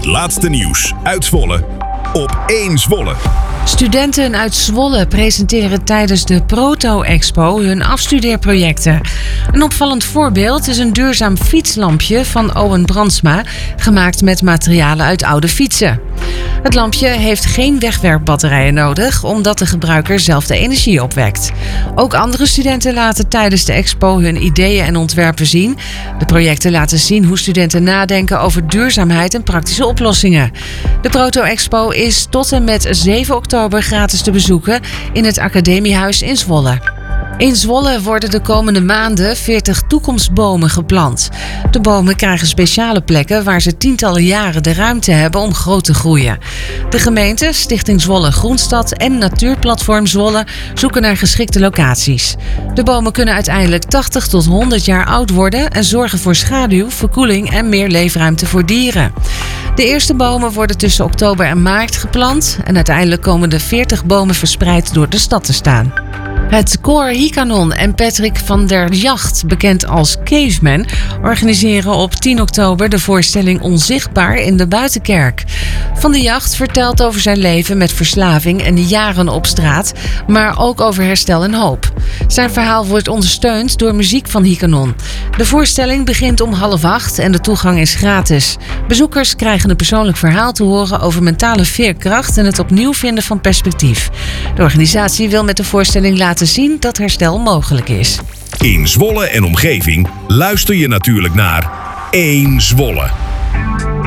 laatste nieuws uit Zwolle op 1 Zwolle. Studenten uit Zwolle presenteren tijdens de Proto-Expo hun afstudeerprojecten. Een opvallend voorbeeld is een duurzaam fietslampje van Owen Brandsma, gemaakt met materialen uit oude fietsen. Het lampje heeft geen wegwerpbatterijen nodig, omdat de gebruiker zelf de energie opwekt. Ook andere studenten laten tijdens de expo hun ideeën en ontwerpen zien. De projecten laten zien hoe studenten nadenken over duurzaamheid en praktische oplossingen. De Proto-Expo is tot en met 7 oktober gratis te bezoeken in het Academiehuis in Zwolle. In Zwolle worden de komende maanden 40 toekomstbomen geplant. De bomen krijgen speciale plekken waar ze tientallen jaren de ruimte hebben om groot te groeien. De gemeente, Stichting Zwolle Groenstad en Natuurplatform Zwolle zoeken naar geschikte locaties. De bomen kunnen uiteindelijk 80 tot 100 jaar oud worden en zorgen voor schaduw, verkoeling en meer leefruimte voor dieren. De eerste bomen worden tussen oktober en maart geplant en uiteindelijk komen de 40 bomen verspreid door de stad te staan. Het koor Hikanon en Patrick van der Jacht, bekend als Caveman, organiseren op 10 oktober de voorstelling Onzichtbaar in de Buitenkerk. Van der Jacht vertelt over zijn leven met verslaving en de jaren op straat, maar ook over herstel en hoop. Zijn verhaal wordt ondersteund door muziek van Hikanon. De voorstelling begint om 7:30 en de toegang is gratis. Bezoekers krijgen een persoonlijk verhaal te horen over mentale veerkracht en het opnieuw vinden van perspectief. De organisatie wil met de voorstelling laten zien dat herstel mogelijk is. In Zwolle en omgeving luister je natuurlijk naar 1 Zwolle.